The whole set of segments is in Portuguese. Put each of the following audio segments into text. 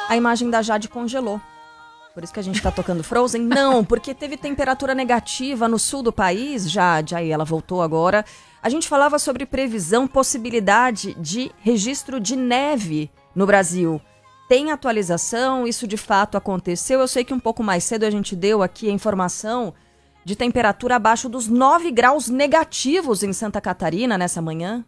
a imagem da Jade congelou. Por isso que a gente tá tocando Frozen? Não, porque teve temperatura negativa no sul do país, Jade, aí ela voltou agora. A gente falava sobre previsão, possibilidade de registro de neve no Brasil. Tem atualização? Isso de fato aconteceu? Eu sei que um pouco mais cedo a gente deu aqui a informação de temperatura abaixo dos 9 graus negativos em Santa Catarina nessa manhã.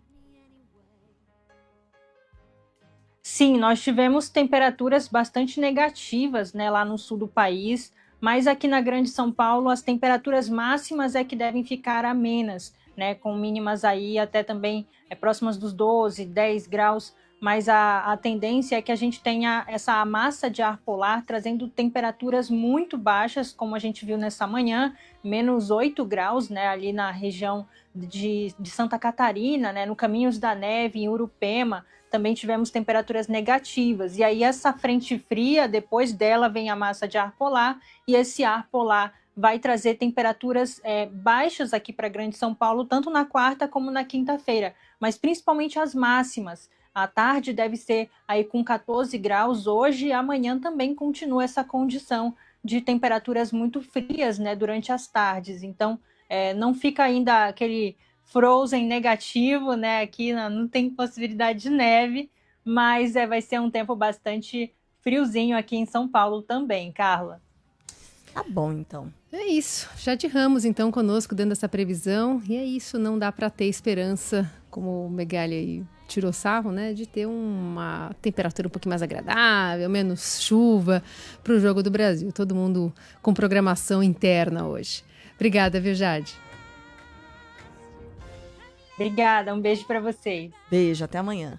Sim, nós tivemos temperaturas bastante negativas, né, lá no sul do país, mas aqui na Grande São Paulo as temperaturas máximas é que devem ficar amenas, né, com mínimas aí até também próximas dos 12, 10 graus, mas a tendência é que a gente tenha essa massa de ar polar trazendo temperaturas muito baixas, como a gente viu nessa manhã, menos 8 graus, né, ali na região de Santa Catarina, né, no Caminhos da Neve, em Urupema, também tivemos temperaturas negativas. E aí essa frente fria, depois dela vem a massa de ar polar, e esse ar polar vai trazer temperaturas baixas aqui para Grande São Paulo, tanto na quarta como na quinta-feira, mas principalmente as máximas. À tarde deve ser aí com 14 graus hoje, e amanhã também continua essa condição de temperaturas muito frias, né, durante as tardes. Então, não fica ainda aquele Frozen negativo, né? Aqui não tem possibilidade de neve, mas vai ser um tempo bastante friozinho aqui em São Paulo também, Carla. Tá bom, então. É isso. Jade Ramos, então, conosco dando essa previsão. E é isso, não dá para ter esperança, como o Megali aí tirou sarro, né? De ter uma temperatura um pouquinho mais agradável, menos chuva para o Jogo do Brasil. Todo mundo com programação interna hoje. Obrigada, viu, Jade? Obrigada, um beijo pra vocês. Beijo, até amanhã.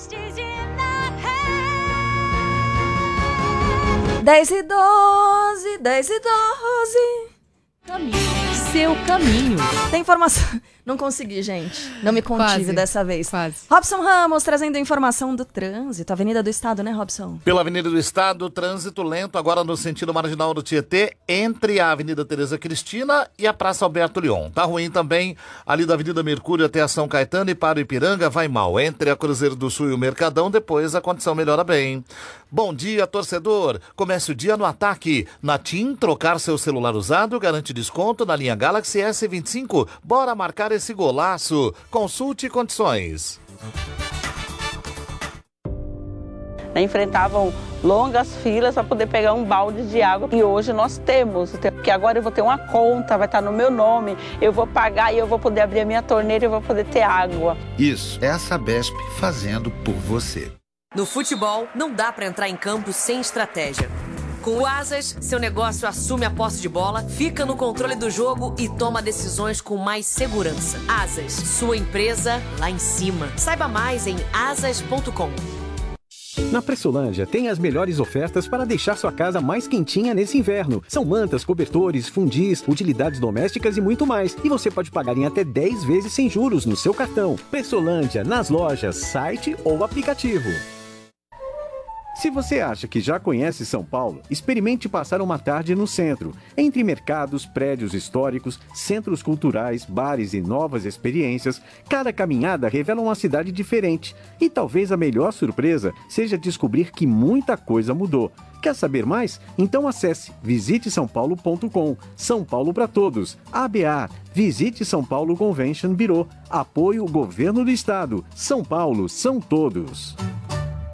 10h12, 10h12. Caminho. Seu caminho. Tem informação... Não consegui, gente. Não me contive dessa vez. Quase. Robson Ramos trazendo a informação do trânsito. Avenida do Estado, né, Robson? Pela Avenida do Estado, trânsito lento agora no sentido marginal do Tietê, entre a Avenida Tereza Cristina e a Praça Alberto Lyon. Tá ruim também ali da Avenida Mercúrio até a São Caetano e para o Ipiranga vai mal. Entre a Cruzeiro do Sul e o Mercadão, depois a condição melhora bem. Bom dia, torcedor. Comece o dia no ataque. Na TIM, trocar seu celular usado garante desconto na linha Galaxy S25. Bora marcar esse golaço. Consulte condições. Enfrentavam longas filas para poder pegar um balde de água e hoje nós temos, porque agora eu vou ter uma conta, vai estar no meu nome, eu vou pagar e eu vou poder abrir a minha torneira e eu vou poder ter água. Isso é a Sabesp fazendo por você. No futebol, não dá para entrar em campo sem estratégia. Com o Asas, seu negócio assume a posse de bola, fica no controle do jogo e toma decisões com mais segurança. Asas, sua empresa lá em cima. Saiba mais em asas.com. Na Pressolândia tem as melhores ofertas para deixar sua casa mais quentinha nesse inverno. São mantas, cobertores, fundis, utilidades domésticas e muito mais. E você pode pagar em até 10 vezes sem juros no seu cartão. Pressolândia, nas lojas, site ou aplicativo. Se você acha que já conhece São Paulo, experimente passar uma tarde no centro. Entre mercados, prédios históricos, centros culturais, bares e novas experiências, cada caminhada revela uma cidade diferente. E talvez a melhor surpresa seja descobrir que muita coisa mudou. Quer saber mais? Então acesse visitesaopaulo.com. São Paulo para todos. ABA. Visite São Paulo Convention Bureau. Apoio Governo do Estado. São Paulo são todos.